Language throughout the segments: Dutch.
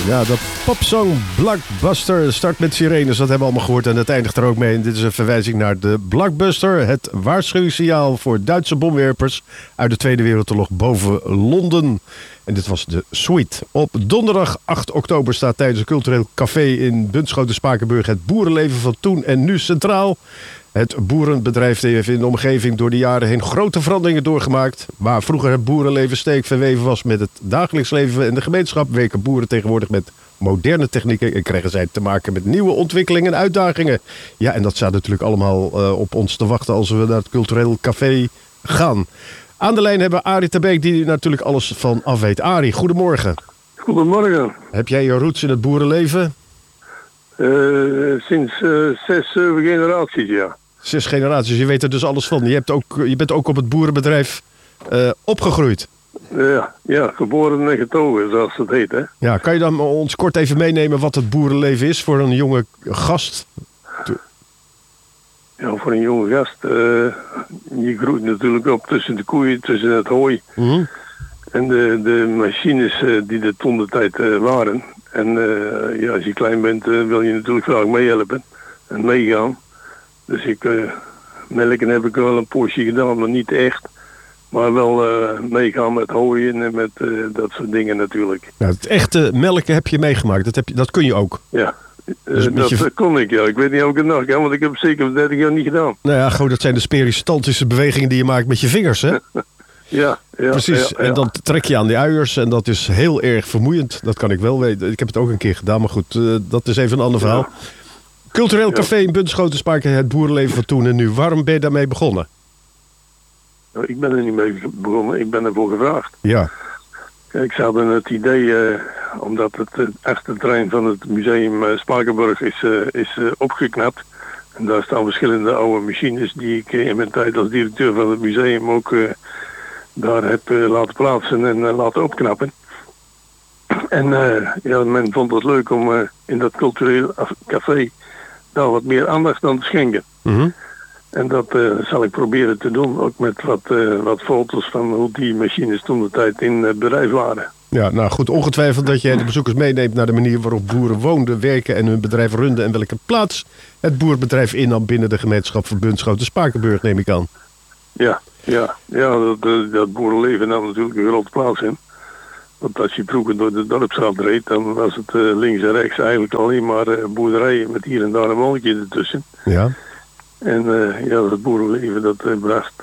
Ja, de popsong Blockbuster start met sirenes. Dat hebben we allemaal gehoord en het eindigt er ook mee. En dit is een verwijzing naar de Blockbuster. Het waarschuwingssignaal voor Duitse bomwerpers uit de Tweede Wereldoorlog boven Londen. En dit was de Suite. Op donderdag 8 oktober staat tijdens een cultureel café in Bunschoten-Spakenburg het boerenleven van toen en nu centraal. Het boerenbedrijf heeft in de omgeving door de jaren heen grote veranderingen doorgemaakt. Waar vroeger het boerenleven sterk verweven was met het dagelijks leven en de gemeenschap, werken boeren tegenwoordig met moderne technieken en krijgen zij te maken met nieuwe ontwikkelingen en uitdagingen. Ja, en dat staat natuurlijk allemaal op ons te wachten als we naar het cultureel café gaan. Aan de lijn hebben we Arie Terbeek, die natuurlijk alles van af weet. Arie, goedemorgen. Goedemorgen. Heb jij je roots in het boerenleven? Sinds 6, 7 generaties, ja. 6 generaties, je weet er dus alles van. Je bent ook op het boerenbedrijf opgegroeid. Ja, geboren en getogen, zoals het heet, hè. Ja, kan je dan ons kort even meenemen wat het boerenleven is voor een jonge gast? Ja, voor een jonge gast. Je groeit natuurlijk op tussen de koeien, tussen het hooi. Mm-hmm. En de machines die er toen de tijd waren. En als je klein bent wil je natuurlijk graag meehelpen en meegaan. Dus melken heb ik wel een poosje gedaan, maar niet echt. Maar wel meegaan met hooien en met dat soort dingen natuurlijk. Nou, het echte melken heb je meegemaakt, dat kun je ook. Ja, dus dat kon ik, ja. Ik weet niet of ik het nog kan, want ik heb het zeker 30 jaar niet gedaan. Nou ja, goed, dat zijn de peristaltische bewegingen die je maakt met je vingers, hè? Ja. Precies, ja. En dan trek je aan die uiers en dat is heel erg vermoeiend. Dat kan ik wel weten. Ik heb het ook een keer gedaan, maar goed, dat is even een ander verhaal. Cultureel café in Bunschoten-Spaken, het boerenleven van toen en nu. Waarom ben je daarmee begonnen? Nou, ik ben er niet mee begonnen, ik ben ervoor gevraagd. Ja. Kijk, ze hadden het idee, omdat het echte terrein van het museum Spakenburg is opgeknapt. En daar staan verschillende oude machines die ik in mijn tijd als directeur van het museum ook daar heb laten plaatsen en laten opknappen. En men vond het leuk om in dat cultureel café daar wat meer aandacht aan te schenken. Mm-hmm. En dat zal ik proberen te doen, ook met wat foto's van hoe die machines toen de tijd in het bedrijf waren. Ja, nou goed, ongetwijfeld dat jij de bezoekers meeneemt naar de manier waarop boeren woonden, werken en hun bedrijf runden en welke plaats het boerenbedrijf innam binnen de gemeenschap van Bunschoten-Spakenburg, neem ik aan. Ja, dat boerenleven nam natuurlijk een grote plaats in. Want als je vroeger door de dorpsstraat reed, dan was het links en rechts eigenlijk alleen maar boerderijen met hier en daar een woontje ertussen. Ja. En dat boerenleven dat bracht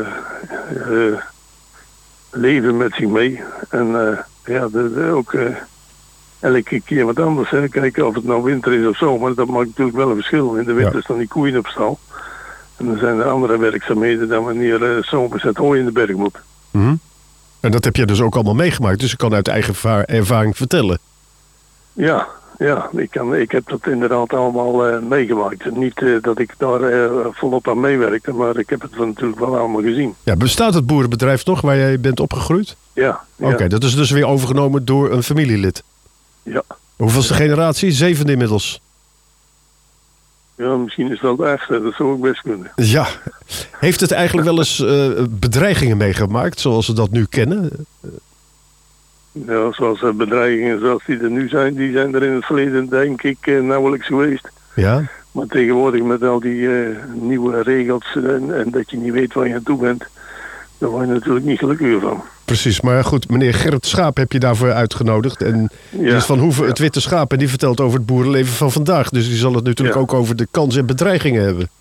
leven met zich mee. En ook elke keer wat anders. Hè. Kijken of het nou winter is of zomer, dat maakt natuurlijk wel een verschil. In de winter staan die koeien op stal. En dan zijn er andere werkzaamheden dan wanneer zomers het hooi in de berg moet. Mm-hmm. En dat heb je dus ook allemaal meegemaakt, dus ik kan uit eigen ervaring vertellen. Ja, ik heb dat inderdaad allemaal meegemaakt. Niet dat ik daar volop aan meewerkte, maar ik heb het natuurlijk wel allemaal gezien. Ja, bestaat het boerenbedrijf nog waar jij bent opgegroeid? Ja. Oké, dat is dus weer overgenomen door een familielid? Ja. Hoeveelste generatie? 7e inmiddels? Ja, misschien is dat de echte, dat zou ik best kunnen. Ja. Heeft het eigenlijk wel eens bedreigingen meegemaakt, zoals we dat nu kennen? Ja, zoals bedreigingen zoals die er nu zijn, die zijn er in het verleden denk ik nauwelijks geweest. Ja. Maar tegenwoordig met al die nieuwe regels en dat je niet weet waar je aan toe bent, daar word je natuurlijk niet gelukkiger van. Precies, maar goed, meneer Gerrit Schaap heb je daarvoor uitgenodigd. En die is van Hoeven het Witte Schaap en die vertelt over het boerenleven van vandaag. Dus die zal het natuurlijk ook over de kansen en bedreigingen hebben.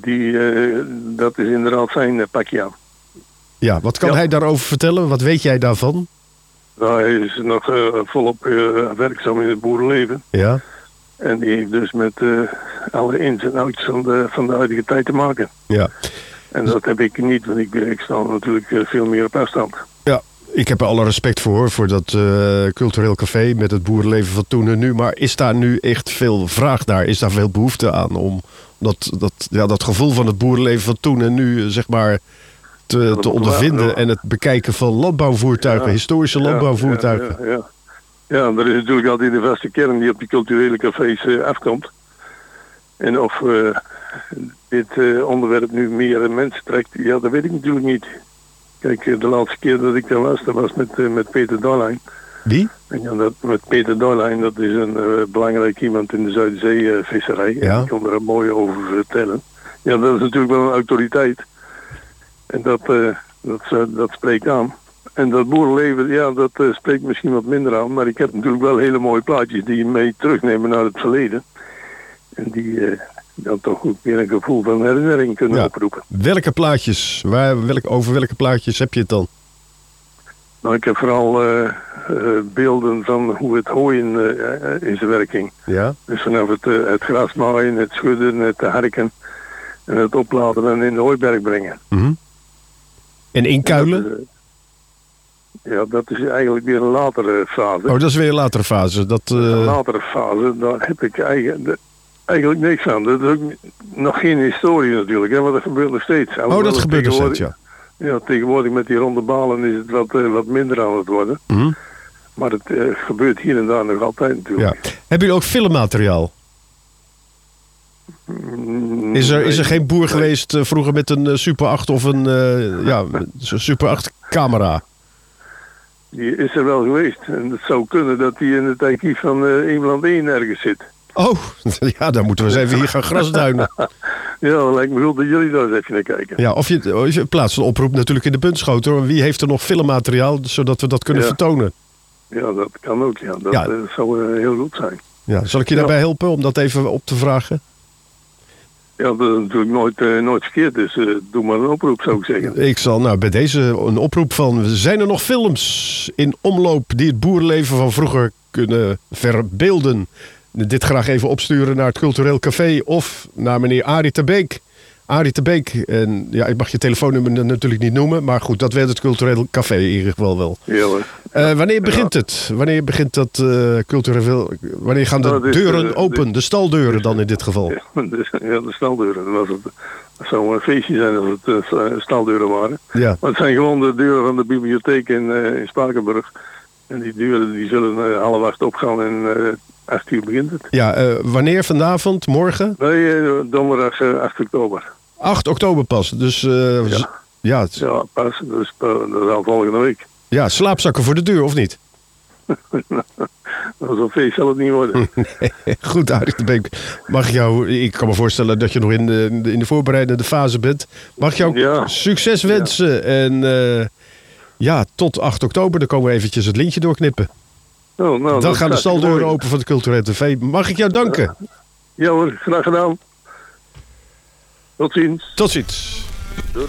Dat is inderdaad zijn pakje aan. Ja, wat kan hij daarover vertellen? Wat weet jij daarvan? Nou, hij is nog volop werkzaam in het boerenleven. Ja. En die heeft dus met alle ins en outs van de huidige tijd te maken. Ja. En dat heb ik niet, want ik sta natuurlijk veel meer op afstand. Ja, ik heb er alle respect voor dat cultureel café met het boerenleven van toen en nu. Maar is daar nu echt veel vraag naar? Is daar veel behoefte aan om dat gevoel van het boerenleven van toen en nu, zeg maar, te ondervinden en het bekijken van landbouwvoertuigen, historische landbouwvoertuigen? Ja, er is natuurlijk altijd de vaste kern die op die culturele cafés afkomt. En of dit onderwerp nu meer mensen trekt, ja, dat weet ik natuurlijk niet. Kijk, de laatste keer dat ik daar was, dat was met Peter Darlijn. Wie? En ja, dat met Peter Doorlijn, dat is een belangrijk iemand in de Zuiderzee-visserij. Ja. En die kon er mooi over vertellen. Ja, dat is natuurlijk wel een autoriteit. En dat spreekt aan. En dat boerenleven, ja, dat spreekt misschien wat minder aan. Maar ik heb natuurlijk wel hele mooie plaatjes die je mee terugnemen naar het verleden. En die dan toch ook weer een gevoel van herinnering kunnen oproepen. Welke plaatjes? Over welke plaatjes heb je het dan? Nou, ik heb vooral beelden van hoe het hooien in zijn werking. Ja. Dus vanaf het grasmaaien, het schudden, het harken en het opladen en in de hooiberg brengen. Mm-hmm. En inkuilen? Ja, dat is eigenlijk weer een latere fase. Oh, dat is weer een latere fase. Een latere fase, daar heb ik eigenlijk niks aan. Dat is ook nog geen historie natuurlijk, hè, want dat gebeurt nog steeds. Dat gebeurt nog steeds, ja. Ja, tegenwoordig met die ronde balen is het wat minder aan het worden. Mm-hmm. Maar het gebeurt hier en daar nog altijd natuurlijk. Ja. Hebben jullie ook filmmateriaal? Is er geen boer geweest vroeger met een Super 8 of een Super 8 camera? Die is er wel geweest. En het zou kunnen dat die in het archief van Eemland 1 ergens zit. Oh, ja, dan moeten we eens even hier gaan grasduinen. Ja, lijkt me goed dat jullie daar eens even naar kijken. Ja, of je plaatst een oproep natuurlijk in de Buntschoter. Wie heeft er nog filmmateriaal, zodat we dat kunnen vertonen? Ja, dat kan ook. Ja. Dat zou heel goed zijn. Ja, zal ik je daarbij helpen om dat even op te vragen? Ja, dat is natuurlijk nooit verkeerd. Dus doe maar een oproep, zou ik zeggen. Ik zal bij deze een oproep van... Zijn er nog films in omloop die het boerenleven van vroeger kunnen verbeelden? Dit graag even opsturen naar het Cultureel Café of naar meneer Arie de Beek. Arie de Beek, en ja, ik mag je telefoonnummer natuurlijk niet noemen, maar goed, dat werd het Cultureel Café in ieder geval wel. Ja, hoor. Wanneer begint het? Wanneer begint dat cultureel? Wanneer gaan de deuren open? De staldeuren dan in dit geval? Ja, de staldeuren. Dat zou een feestje zijn als het staldeuren waren. Ja. Maar het zijn gewoon de deuren van de bibliotheek in Spakenburg. En die deuren die zullen 7:30 opgaan en 8 uur begint het. Ja, wanneer? Vanavond? Morgen? Nee, donderdag 8 oktober. 8 oktober pas. Dus ja, pas. Dus dat is al volgende week. Ja, slaapzakken voor de deur, of niet? Zo'n feest zal het niet worden. Nee, goed, Arie de Beek. Ik kan me voorstellen dat je nog in de voorbereidende fase bent. Mag ik jou succes wensen. Ja. En tot 8 oktober, dan komen we eventjes het lintje doorknippen. Dan gaan de staldeuren open van het Cultureel TV. Mag ik jou danken? Ja hoor, graag gedaan. Tot ziens. Tot ziens. Doei.